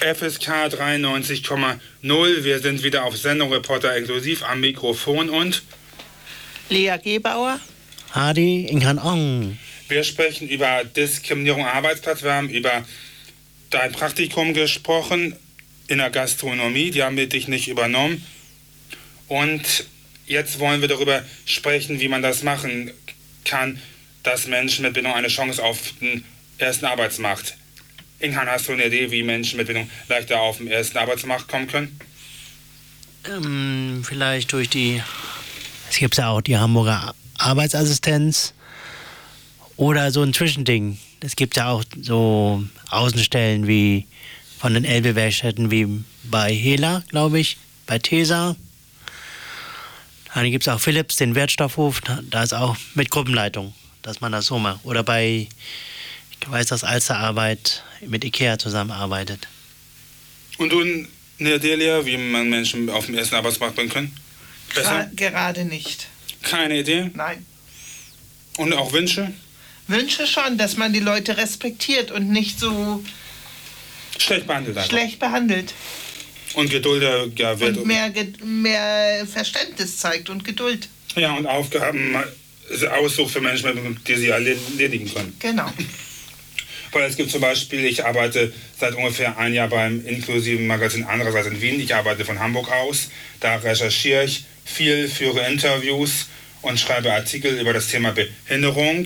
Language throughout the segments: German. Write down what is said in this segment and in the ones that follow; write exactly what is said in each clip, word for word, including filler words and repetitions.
F S K dreiundneunzig Komma null. Wir sind wieder auf Sendung Reporter Inklusiv am Mikrofon und Lea Gebauer. Hadi Inghan Ong. Wir sprechen über Diskriminierung am Arbeitsplatz. Wir haben über dein Praktikum gesprochen in der Gastronomie. Die haben wir dich nicht übernommen. Und jetzt wollen wir darüber sprechen, wie man das machen kann, dass Menschen mit Behinderung eine Chance auf den ersten Arbeitsmarkt. Inghan, hast du eine Idee, wie Menschen mit Behinderung leichter auf den ersten Arbeitsmarkt kommen können? Ähm, vielleicht durch die, es gibt ja auch die Hamburger Arbeitsassistenz oder so ein Zwischending. Es gibt ja auch so Außenstellen wie von den Elbe-Werkstätten wie bei Hela, glaube ich, bei Tesa. Dann gibt es auch Philips, den Wertstoffhof, da ist auch mit Gruppenleitung, dass man das so macht. Oder bei, ich weiß, dass Alsterarbeit mit Ikea zusammenarbeitet. Und du eine Idee, Lea, wie man Menschen auf den ersten Arbeitsmarkt bringen kann? Besser? Gra- gerade nicht. Keine Idee? Nein. Und auch Wünsche? Wünsche schon, dass man die Leute respektiert und nicht so Schlecht behandelt einfach. schlecht behandelt. Und geduldiger wird. Und mehr, Ge- mehr Verständnis zeigt und Geduld. Ja, und Aufgaben aussucht für Menschen, die sie erledigen können. Genau. Weil es gibt zum Beispiel, ich arbeite seit ungefähr ein Jahr beim inklusiven Magazin andererseits in Wien. Ich arbeite von Hamburg aus. Da recherchiere ich viel, führe Interviews und schreibe Artikel über das Thema Behinderung.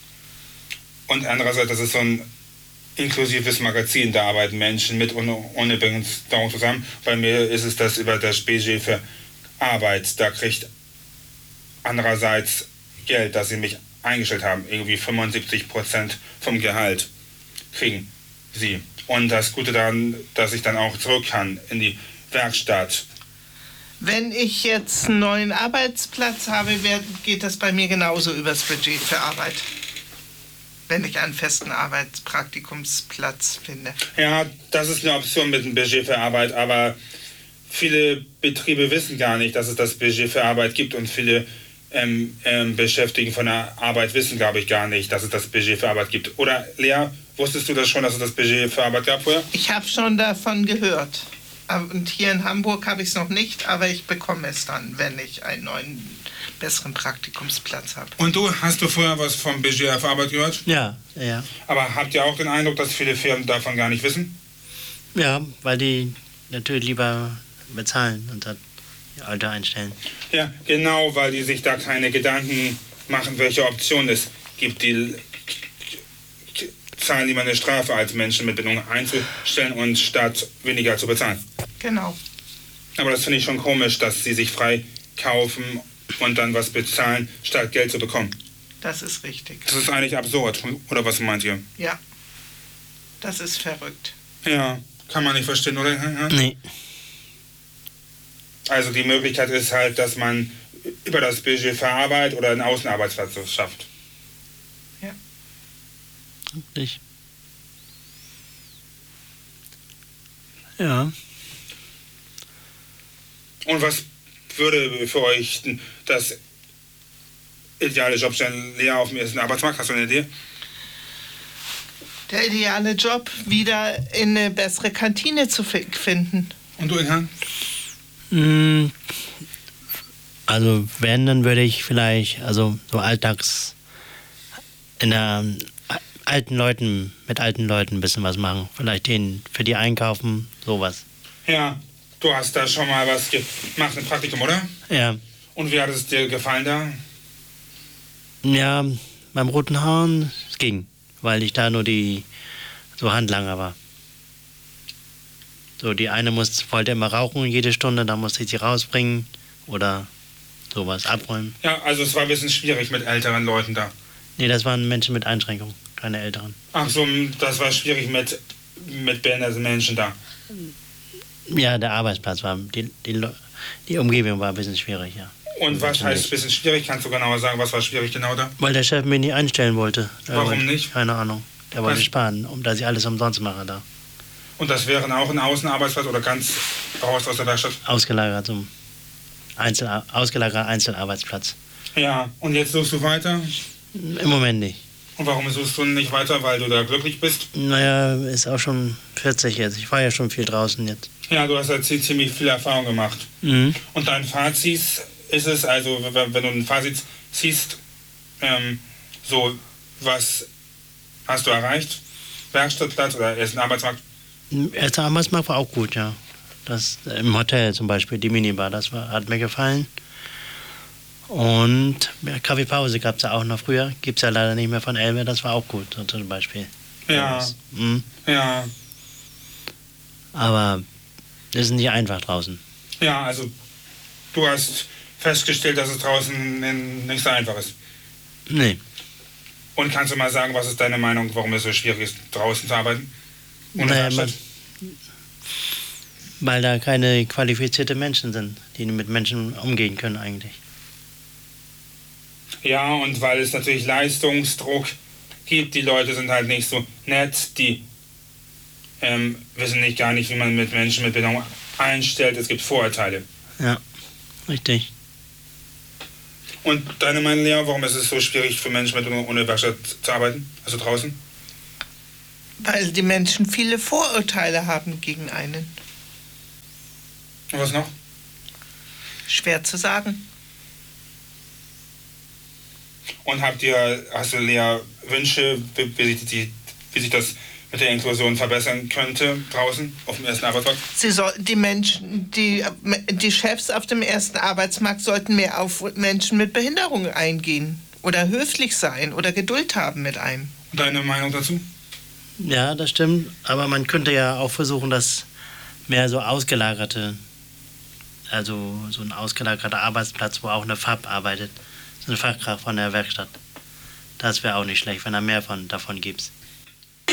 Und andererseits, das ist so ein inklusives Magazin, da arbeiten Menschen mit und ohne Behinderung zusammen. Bei mir ist es das über das Budget für Arbeit. Da kriegt andererseits Geld, das sie mich eingestellt haben. Irgendwie fünfundsiebzig Prozent vom Gehalt kriegen sie. Und das Gute daran, dass ich dann auch zurück kann in die Werkstatt. Wenn ich jetzt einen neuen Arbeitsplatz habe, wer- geht das bei mir genauso übers Budget für Arbeit. Wenn ich einen festen Arbeitspraktikumsplatz finde. Ja, das ist eine Option mit dem Budget für Arbeit, aber viele Betriebe wissen gar nicht, dass es das Budget für Arbeit gibt und viele ähm, ähm, Beschäftigten von der Arbeit wissen, glaube ich, gar nicht, dass es das Budget für Arbeit gibt. Oder, Lea, wusstest du das schon, dass es das Budget für Arbeit gab vorher? Ich habe schon davon gehört. Und hier in Hamburg habe ich es noch nicht, aber ich bekomme es dann, wenn ich einen neuen, besseren Praktikumsplatz habe. Und du, hast du vorher was vom Budget für Arbeit gehört? Ja, ja. Aber habt ihr auch den Eindruck, dass viele Firmen davon gar nicht wissen? Ja, weil die natürlich lieber bezahlen und das die Alter einstellen. Ja, genau, weil die sich da keine Gedanken machen, welche Option es gibt. Die zahlen lieber eine Strafe, als Menschen mit Behinderung einzustellen und statt weniger zu bezahlen. Genau. Aber das finde ich schon komisch, dass sie sich frei kaufen und dann was bezahlen, statt Geld zu bekommen. Das ist richtig. Das ist eigentlich absurd, oder was meint ihr? Ja. Das ist verrückt. Ja, kann man nicht verstehen, oder? Nee. Also die Möglichkeit ist halt, dass man über das Budget für Arbeit oder einen Außenarbeitsplatz schafft. Ja. Richtig. Ja. Und was würde für euch das ideale Jobstellen Lea auf dem ersten Arbeitsmarkt? Hast du eine Idee? Der ideale Job, wieder in eine bessere Kantine zu fi- finden. Und du, Inghan? Mm, Also wenn, dann würde ich vielleicht, also so alltags in der alten Leuten, mit alten Leuten ein bisschen was machen. Vielleicht denen für die einkaufen, sowas. Ja, du hast da schon mal was gemacht, ein Praktikum, oder? Ja. Und wie hat es dir gefallen da? Ja, beim Roten Hahn, es ging, weil ich da nur die so Handlanger war. So, die eine muss, wollte immer rauchen jede Stunde, da musste ich sie rausbringen oder sowas abräumen. Ja, also es war ein bisschen schwierig mit älteren Leuten da. Nee, das waren Menschen mit Einschränkungen, keine Älteren. Ach so, das war schwierig mit, mit behinderten Menschen da. Ja, der Arbeitsplatz war, die, die, die Umgebung war ein bisschen schwierig, ja. Und was heißt ein bisschen schwierig? Kannst du genauer sagen, was war schwierig genau da? Weil der Chef mich nicht einstellen wollte. Der Warum wollte, nicht? Keine Ahnung. Der wollte Was? sparen, um dass ich alles umsonst mache da. Und das wäre auch ein Außenarbeitsplatz oder ganz raus aus der Werkstatt? Ausgelagert zum Einzel, ausgelagerter Einzelarbeitsplatz. Ja, und jetzt suchst du weiter? Im Moment nicht. Und warum suchst du nicht weiter, weil du da glücklich bist? Naja, ist auch schon vierzig jetzt. Ich war ja schon viel draußen jetzt. Ja, du hast ja zie- ziemlich viel Erfahrung gemacht. Mhm. Und dein Fazit ist es, also wenn wenn du ein Fazit siehst, ähm, so, was hast du erreicht? Werkstattplatz oder ersten Arbeitsmarkt? Erster Arbeitsmarkt war auch gut, ja. Das im Hotel zum Beispiel, die Minibar, das war, hat mir gefallen. Und ja, Kaffeepause gab es ja auch noch früher. Gibt es ja leider nicht mehr von Elbe, das war auch gut, so zum Beispiel. Ja, Das, mhm. ja, Aber das ist nicht einfach draußen. ja, also du hast festgestellt, dass es draußen n- nicht so einfach ist. Nee. Und kannst du mal sagen, was ist deine Meinung, warum es so schwierig ist, draußen zu arbeiten? Ohne Naja, Werkstatt? Weil da keine qualifizierte Menschen sind, die mit Menschen umgehen können eigentlich. Ja, und weil es natürlich Leistungsdruck gibt, die Leute sind halt nicht so nett, die ähm, wissen nicht gar nicht, wie man mit Menschen mit Behinderung einstellt, es gibt Vorurteile. Ja, richtig. Und deine Meinung, Lea, warum ist es so schwierig für Menschen mit Behinderung ohne Werkstatt zu arbeiten, also draußen? Weil die Menschen viele Vorurteile haben gegen einen. Und was noch? Schwer zu sagen. Und habt ihr, hast du, Lea, Wünsche, wie, wie, sich die, wie sich das mit der Inklusion verbessern könnte draußen auf dem ersten Arbeitsmarkt? Sie soll, die Menschen, die, die Chefs auf dem ersten Arbeitsmarkt sollten mehr auf Menschen mit Behinderung eingehen. Oder höflich sein oder Geduld haben mit einem. Und deine Meinung dazu? Ja, das stimmt. Aber man könnte ja auch versuchen, dass mehr so ausgelagerte, also so ein ausgelagerter Arbeitsplatz, wo auch eine Fab arbeitet, so eine Fachkraft von der Werkstatt. Das wäre auch nicht schlecht, wenn da mehr von, davon gibt.